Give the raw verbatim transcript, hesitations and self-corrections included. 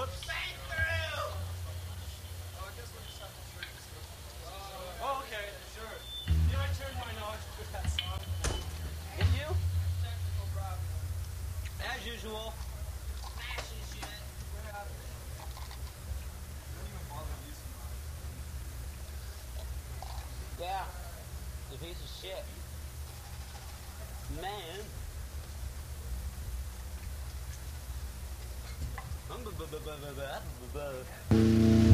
Whoops. Oh, okay, sure. You know, I turned my knowledge with that song. Did you? Technical problem. As usual. Smashing shit. Get out of it. Don't even bother using mine. Yeah. The piece of shit. Man. I'm